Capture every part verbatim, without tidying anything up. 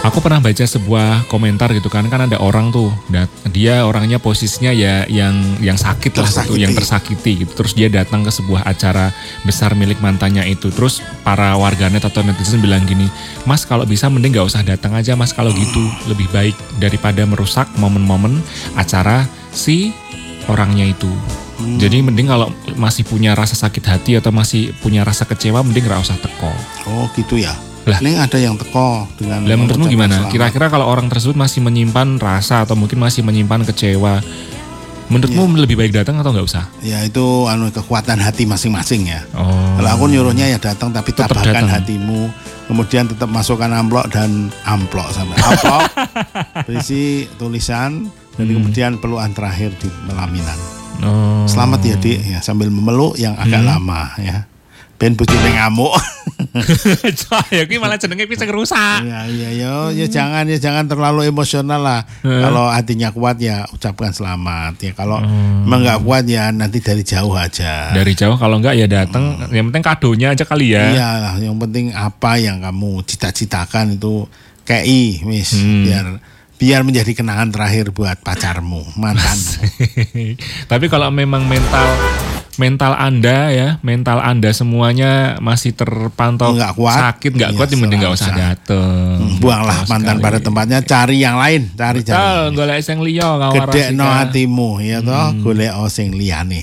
Aku pernah baca sebuah komentar gitu kan, kan ada orang tuh, dia orangnya posisinya ya yang yang sakit lah gitu, yang tersakiti gitu. Terus dia datang ke sebuah acara besar milik mantannya itu. Terus para warganet atau netizen bilang gini, Mas kalau bisa mending gak usah datang aja Mas kalau gitu, lebih baik daripada merusak momen-momen acara si orangnya itu. Hmm. Jadi mending kalau masih punya rasa sakit hati atau masih punya rasa kecewa, mending gak usah teko. Oh gitu ya. Lah, ini ada yang teko dengan. Lah menurutmu gimana? Selamat. Kira-kira kalau orang tersebut masih menyimpan rasa atau mungkin masih menyimpan kecewa, menurutmu ya. Lebih baik datang atau nggak usah? Ya itu anu kekuatan hati masing-masing ya. Oh. Kalau aku nyuruhnya ya datang tapi tetap tabahkan datang. Hatimu, kemudian tetap masukkan amplop dan amplop sampai amplop berisi tulisan dan hmm. kemudian pelukan terakhir di pelaminan. Oh. Selamat ya Dik, ya sambil memeluk yang agak hmm. lama ya. Ben bojone ngamuk. Cah, ya ki malah jenenge bisa ngerusak. Iya iya yo, ya jangan ya jangan terlalu emosional lah. Hmm. Kalau hatinya kuat ya ucapkan selamat ya. Kalau hmm. emang nggak kuat ya nanti dari jauh aja. Dari jauh kalau nggak ya datang. Hmm. Yang penting kadonya aja kali ya. Iya lah, yang penting apa yang kamu cita-citakan itu kei wis hmm. biar biar menjadi kenangan terakhir buat pacarmu, mantanmu. Tapi kalau memang mental mental Anda ya, mental Anda semuanya masih terpantau nggak kuat, sakit, nggak kuat, ya mending nggak usah dateng. Hmm, buanglah mantan pada tempatnya, cari yang lain, cari Betul, cari. golek sing liya kawar. Gedekno atimu, ya toh, hmm. golek sing liyane.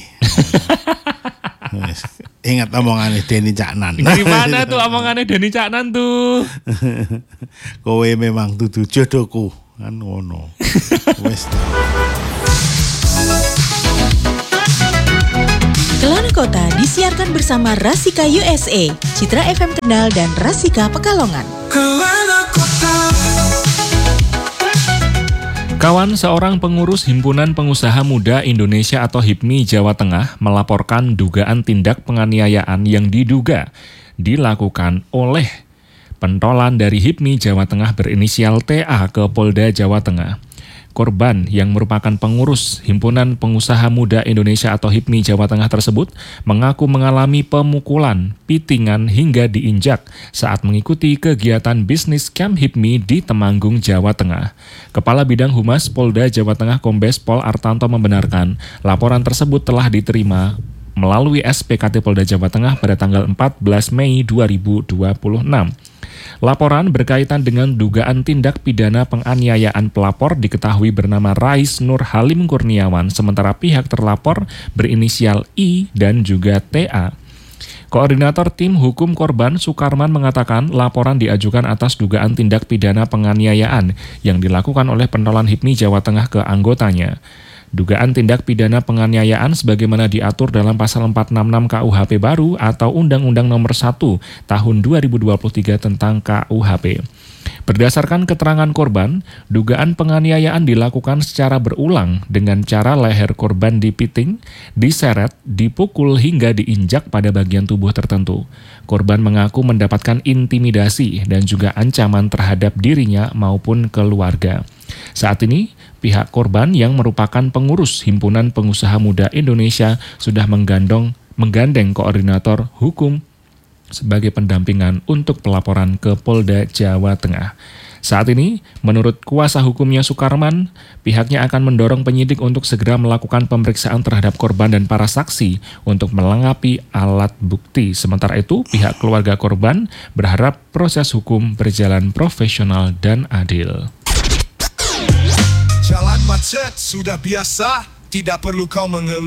Ingat omongannya Denny Caknan. Gimana tuh omongannya Denny Caknan tuh? Kowe memang dudu jodohku, kan ngono. Wes. Kelana Kota disiarkan bersama Rasika U S A, Citra F M Kendal dan Rasika Pekalongan. Kelana Kota. Kawan, seorang pengurus Himpunan Pengusaha Muda Indonesia atau HIPMI Jawa Tengah melaporkan dugaan tindak penganiayaan yang diduga dilakukan oleh pentolan dari HIPMI Jawa Tengah berinisial T A ke Polda Jawa Tengah. Korban yang merupakan pengurus Himpunan Pengusaha Muda Indonesia atau HIPMI Jawa Tengah tersebut mengaku mengalami pemukulan, pitingan hingga diinjak saat mengikuti kegiatan bisnis camp HIPMI di Temanggung, Jawa Tengah. Kepala Bidang Humas Polda Jawa Tengah Kombes Pol Artanto membenarkan laporan tersebut telah diterima melalui S P K T Polda Jawa Tengah pada tanggal empat belas Mei dua ribu dua puluh enam. Laporan berkaitan dengan dugaan tindak pidana penganiayaan pelapor diketahui bernama Rais Nur Halim Kurniawan, sementara pihak terlapor berinisial I dan juga T A. Koordinator Tim Hukum Korban Sukarman mengatakan laporan diajukan atas dugaan tindak pidana penganiayaan yang dilakukan oleh pentolan HIPMI Jawa Tengah ke anggotanya. Dugaan tindak pidana penganiayaan sebagaimana diatur dalam pasal empat enam enam K U H P baru atau Undang-Undang Nomor satu Tahun dua ribu dua puluh tiga tentang K U H P. Berdasarkan keterangan korban, dugaan penganiayaan dilakukan secara berulang dengan cara leher korban dipiting, diseret, dipukul hingga diinjak pada bagian tubuh tertentu. Korban mengaku mendapatkan intimidasi dan juga ancaman terhadap dirinya maupun keluarga. Saat ini, pihak korban yang merupakan pengurus Himpunan Pengusaha Muda Indonesia sudah menggandeng, menggandeng koordinator hukum sebagai pendampingan untuk pelaporan ke Polda Jawa Tengah. Saat ini, menurut kuasa hukumnya Sukarman, pihaknya akan mendorong penyidik untuk segera melakukan pemeriksaan terhadap korban dan para saksi untuk melengkapi alat bukti. Sementara itu, pihak keluarga korban berharap proses hukum berjalan profesional dan adil. Jalan macet sudah biasa, tidak perlu kau mengeluh.